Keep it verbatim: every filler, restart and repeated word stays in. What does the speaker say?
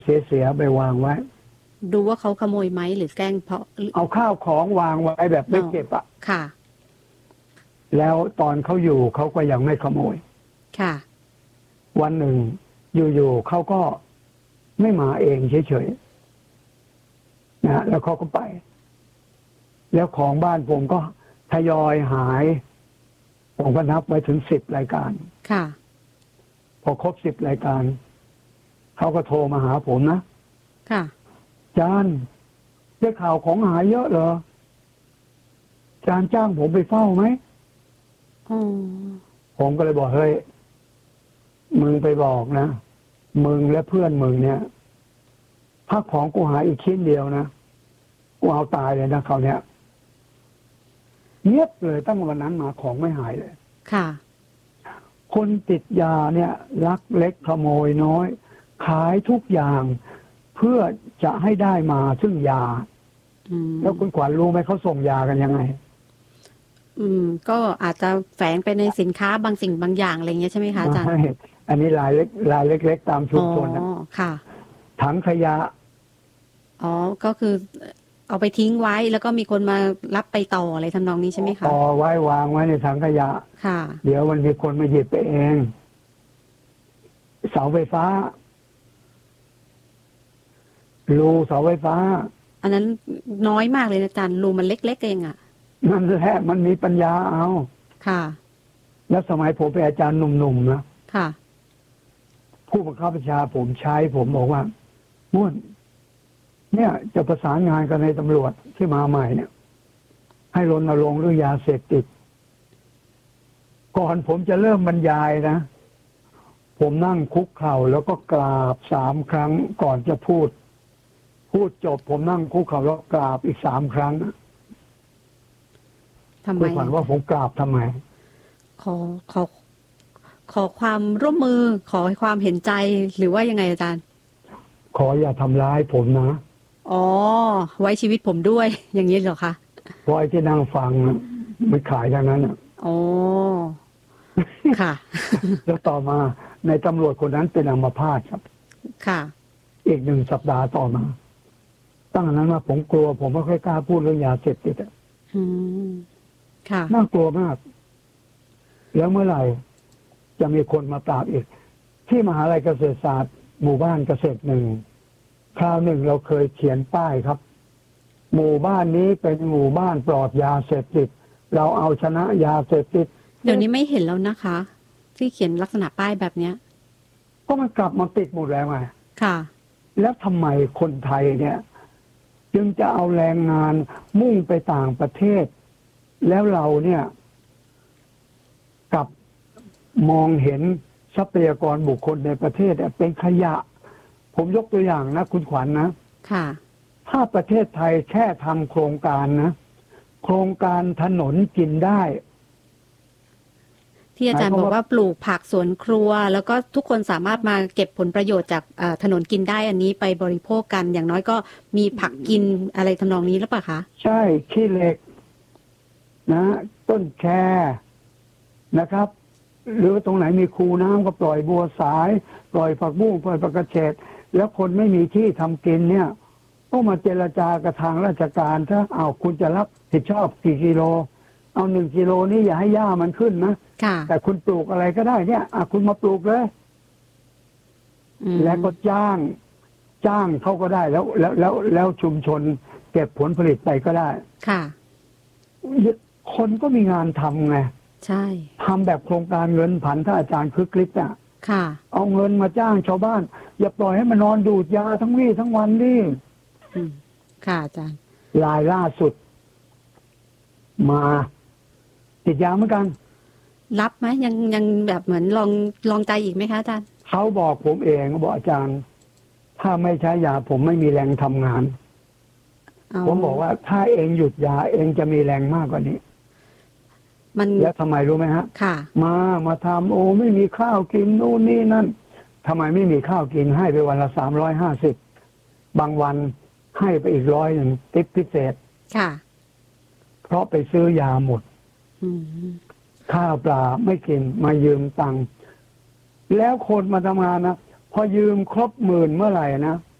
เสียๆไปวางไว้ดูว่าเขาขโมยไหมหรือแกล้งเพราะเอาข้าวของวางไว้แบบไม่เก็บอ่ะค่ะแล้วตอนเขาอยู่เขาก็ยังไม่ขโมยค่ะวันหนึ่งอยู่ๆเขาก็ไม่มาเองเฉยๆนะแล้วเขาก็ไปแล้วของบ้านผมก็ทยอยหายผมก็นับไว้ถึงสิบรายการค่ะพอครบสิบรายการเขาก็โทรมาหาผมนะค่ะจานได้ข่าวของหายเยอะเหรอจานจ้างผมไปเฝ้าไหมผมก็เลยบอกเฮ้ยมึงไปบอกนะมึงและเพื่อนมึงเนี่ยถ้าของกูหายอีกชิ้นเดียวนะกูเอาตายเลยนะเขาเนี่ยเงียบเลยตั้งวันนั้นมาของไม่หายเลยค่ะคนติดยาเนี่ยลักเล็กขโมยน้อยขายทุกอย่างเพื่อจะให้ได้มาซึ่งยาแล้วคุณขวัญรู้ไหมเขาส่งยากันยังไงอืมก็อาจจะแฝงไปในสินค้าบางสิ่งบางอย่างอะไรเงี้ยใช่ไหมคะอาจารย์อันนี้รายเล็กรายเล็กๆตามชุมชนนะค่ะถังขยะอ๋อก็คือเอาไปทิ้งไว้แล้วก็มีคนมารับไปต่ออะไรทำนองนี้ใช่ไหมคะต่อไว้วางไว้ในถังขยะค่ะเดี๋ยวมันมีคนมาหยิบไปเองเสาไฟฟ้ารูเสาไฟฟ้าอันนั้นน้อยมากเลยนะอาจารย์รูมันเล็กๆเองอ่ะนั่นแหละมันมีปัญญาเอาค่ะแล้วสมัยผมเป็นอาจารย์หนุ่มๆนะค่ะผู้บังคับบัญชาผมใช้ผมบอกว่าม่วนเนี่ยจะประสานงานกันในตำรวจที่มาใหม่เนี่ยให้รณรงค์เรื่องยาเสพติดก่อนผมจะเริ่มบรรยายนะผมนั่งคุกเข่าแล้วก็กราบสามครั้งก่อนจะพูดพูดจบผมนั่งคุกเข่าแล้วกราบอีกสามครั้งทำไมคุณฝันว่าผมกราบทำไมขอขอขอความร่วมมือขอความเห็นใจหรือว่ายังไงอาจารย์ขออย่าทำร้ายผมนะอ๋อไว้ชีวิตผมด้วยอย่างนี้เหรอคะเพราะไอ้ที่นั่งฟังไม่ขายดังนั้นอ่ะอ๋อค่ะแล้วต่อมาในตำรวจคนนั้นเป็นอัมพาตครับค่ะอีกหนึ่งสัปดาห์ต่อมาตั้งแต่นั้นมาผมกลัวผมไม่ค่อยกล้าพูดเรื่องยาเสพติดอ่ะอืมค่ะน่ากลัวมากแล้วเมื่อไหร่จะมีคนมาปราบอีกที่มหาลัยเกษตรศาสตร์หมู่บ้านเกษตรหนึ่งคราวหนึ่งเราเคยเขียนป้ายครับหมู่บ้านนี้เป็นหมู่บ้านปลอดยาเสพติดเราเอาชนะยาเสพติดเดี๋ยวนี้ไม่เห็นแล้วนะคะที่เขียนลักษณะป้ายแบบเนี้ยก็มันกลับมาติดหมดแล้วไงค่ะแล้วทำไมคนไทยเนี่ยจึงจะเอาแรงงานมุ่งไปต่างประเทศแล้วเราเนี่ยกลับมองเห็นทรัพยากรบุคคลในประเทศเป็นขยะผมยกตัวอย่างนะคุณขวัญ นะค่ะถ้าประเทศไทยแค่ทำโครงการนะโครงการถนนกินได้ที่อาจารย์บอกว่าปลูกผักสวนครัวแล้วก็ทุกคนสามารถมาเก็บผลประโยชน์จากถนนกินได้อันนี้ไปบริโภคกันอย่างน้อยก็มีผักกินอะไรทำนองนี้หรือเปล่าคะใช่ขี้เหล็กนะต้นแคนะครับหรือตรงไหนมีคูน้ำก็ปล่อยบัวสายปล่อยผักบุ้งปล่อยผักกระเฉดแล้วคนไม่มีที่ทำกินเนี่ยก็มาเจรจากับทางราชการถ้าเอาคุณจะรับผิดชอบกี่กิโลเอาหนึ่งกิโลนี้อย่าให้หญ้ามันขึ้นนะแต่คุณปลูกอะไรก็ได้เนี่ยอ่ะคุณมาปลูกเลยแล้วก็จ้างจ้างเขาก็ได้แล้วแล้วแล้วแล้วชุมชนเก็บผลผลิตไปก็ได้ค่ะคนก็มีงานทำไงใช่ทำแบบโครงการเงินผันถ้าอาจารย์คึกฤทธิ์อ่ะค่ะเอาเงินมาจ้างชาวบ้านอย่าปล่อยให้มันนอนดูดยาทั้งวี่ทั้งวันดิค่ะอาจารย์รายล่าสุดมาติดยาเหมือนกันรับไหมยังยังแบบเหมือนลองลองใจอีกไหมคะอาจารย์เขาบอกผมเองเขาบอกอาจารย์ถ้าไม่ใช้ยาผมไม่มีแรงทำงานผมบอกว่าถ้าเองหยุดยาเองจะมีแรงมากกว่านี้มันแล้วทำไมรู้ไหมฮะค่ะมามาทำโอ้ไม่มีข้าวกินนู่นนี่นั่นทำไมไม่มีข้าวกินให้ไปวันละสามร้อยห้าสิบบางวันให้ไปอีกร้อยหนึ่งติ๊บพิเศษค่ะเพราะไปซื้อยาหมดข้าวปลาไม่กินมายืมตังค์แล้วคนมาทำงานนะพอยืมครบหมื่นเมื่อไหร่นะ